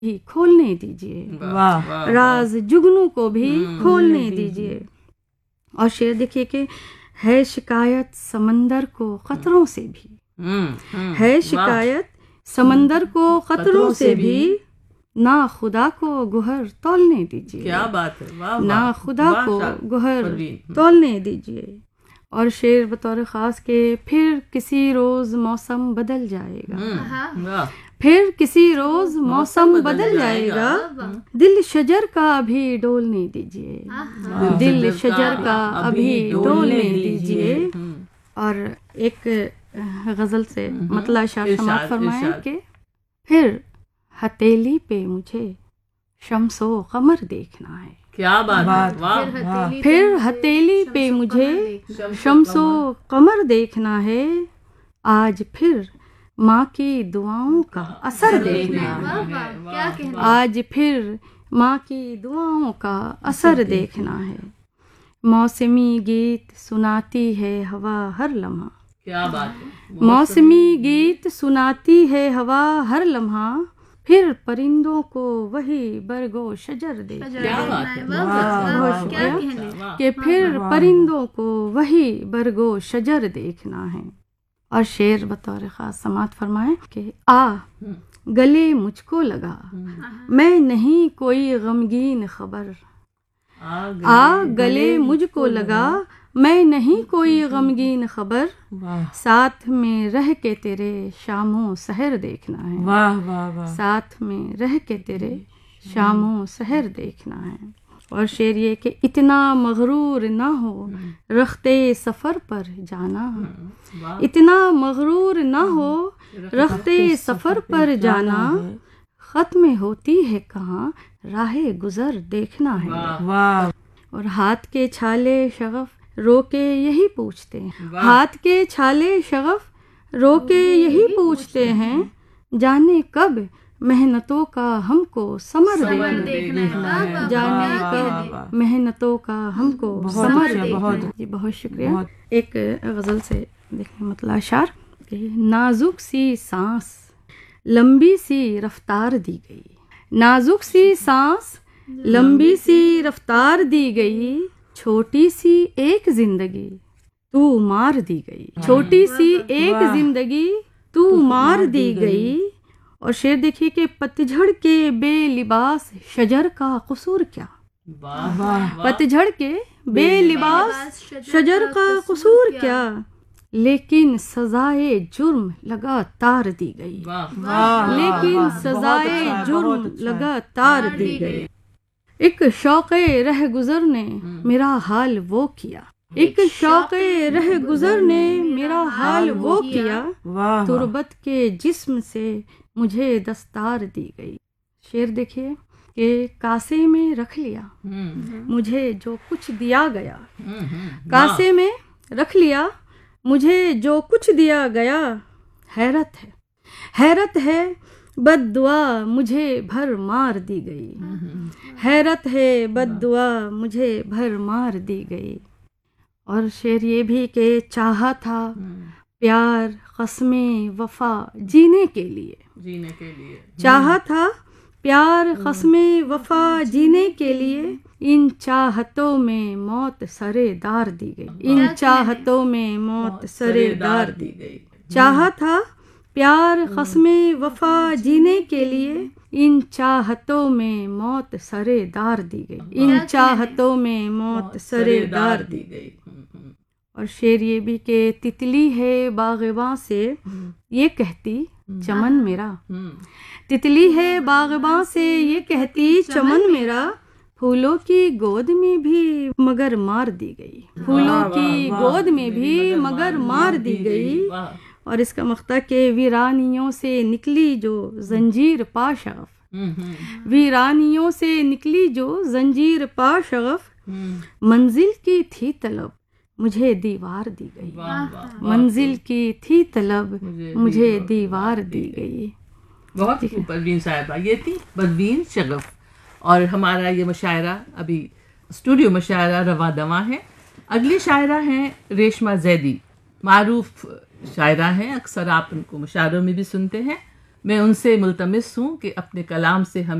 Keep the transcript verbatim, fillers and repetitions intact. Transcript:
भी खोलने दीजिए, वाह, राज जुगनू को भी खोलने दीजिए। और शेर देखिए कि है शिकायत समंदर को खतरों से भी, है शिकायत समंदर को खतरों से भी, ना खुदा को गुहर तौलने दीजिए। क्या बात है, वाह, ना वाह, खुदा वाह, को शाह, गुहर परवीन। तौलने दीजिए। और शेर बतौर ख़ास के फिर किसी रोज़ मौसम बदल जाएगा, वाह, फिर किसी रोज़ मौसम बदल जाएगा, दिल शजर का अभी डोलने दीजिए, दिल शजर का अभी डोलने दीजिए। और एक गज़ल से मतला शाह समात फरमाए कि फिर हथेली पे मुझे शम्सो कमर देखना है। क्या बात है, वाह, फिर हथेली पे मुझे शम्सो कमर देखना है, आज फिर माँ की दुआओं का असर देखना है, आज फिर माँ की दुआओं का असर देखना है। मौसमी गीत सुनाती है हवा हर लम्हा, क्या बात है, मौसमी गीत सुनाती है हवा हर लम्हा, फिर परिंदों को वही बरगो शजर देखना है, कि फिर परिंदों को वही बरगो शजर देखना है। और शेर बतौर ख़ास समात फरमाए कि आ गले मुझको लगा मैं नहीं कोई गमगीन खबर, आ गले मुझको लगा मैं नहीं कोई गमगीन खबर, साथ में रह के तेरे शामों सहर देखना है, वाह वाह वाह, साथ में रह के तेरे शामों सहर देखना है। और शेर ये कि इतना मगरूर ना हो रखते सफ़र पर जाना, इतना मगरूर ना हो रखते सफ़र पर जाना, ख़त में होती है कहाँ राहे गुज़र देखना है। वाह, और हाथ के छाले शगफ रोके यही पूछते हैं, हाथ के छाले शगफ रोके यही पूछते हैं, जाने कब मेहनतों का हमको समर देखना, जाने कब मेहनतों का हमको समर देखना। जी बहुत शुक्रिया। एक गज़ल से देखने मतलब अशार कि नाजुक सी सांस लंबी सी रफ्तार दी गई, नाजुक सी सांस लंबी सी रफ्तार दी गई, छोटी सी एक जिंदगी तू मार दी गई, छोटी सी एक जिंदगी तू मार दी गई। और शेर देखिए कि पतझड़ के बेलिबास शजर का कसूर क्या, पतझड़ के बेलिबास शजर का कसूर क्या, लेकिन सजाए जुर्म लगातार दी गई, लेकिन सजाए जुर्म लगातार दी गई। एक शौक़े रह गुज़र ने मेरा हाल वो किया, एक शौक़े रह गुज़र ने मेरा हाल वो किया, तुरबत के जिस्म से मुझे दस्तार दी गई। शेर देखिए कि कासे में रख लिया मुझे जो कुछ दिया गया, कासे में रख लिया मुझे जो कुछ दिया गया, हैरत है हैरत है बद्दुआ मुझे भर मार दी गई, हैरत है बद्दुआ मुझे भर मार दी गई। और शेर ये भी कि चाहा था प्यार क़स्में वफ़ा जीने के लिए, जीने के लिए चाहा था प्यार क़स्में वफ़ा जीने के लिए, इन चाहतों में मौत सरेदार दी गई, इन चाहतों में मौत सरेदार दी गई। चाहा था प्यार क़स्में वफ़ा जीने के लिए, इन चाहतों में मौत सरेदार दी गई, इन चाहतों में मौत सरेदार दी गई। और शेर ये भी कि तितली है बाग़बां से ये कहती चमन मेरा, तितली है बाग़बां से ये कहती चमन मेरा, फूलों की गोद में भी मगर मार दी गई, फूलों की गोद में भी मगर मार दी गई। और इसका मख्ता के वीरानियों से निकली जो जंजीर पा शगफ, वीरानियों से निकली जो जंजीर पा शगफ, मंजिल की थी तलब मुझे दीवार दी गई, मंजिल की थी तलब मुझे दीवार दी गई। बहुत खूब परवीन साहिबा, ये थी परवीन शगफ। और हमारा ये मुशायरा अभी स्टूडियो मुशायरा रवा दवा है। अगली शायरा हैं रेशमा जैदी, मारूफ शायरा हैं, अक्सर आप उनको मुशायरों में भी सुनते हैं। मैं उनसे मुल्तमिस हूँ कि अपने कलाम से हम